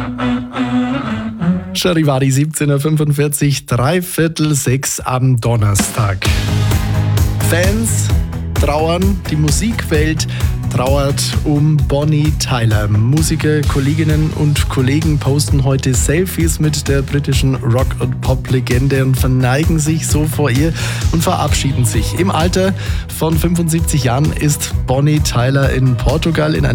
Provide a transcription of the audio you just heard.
Charivari 17.45 Uhr, 5:45 am Donnerstag. Fans trauern, die Musikwelt trauert um Bonnie Tyler. Musiker, Kolleginnen und Kollegen posten heute Selfies mit der britischen Rock- und Pop-Legende und verneigen sich so vor ihr und verabschieden sich. Im Alter von 75 Jahren ist Bonnie Tyler in Portugal in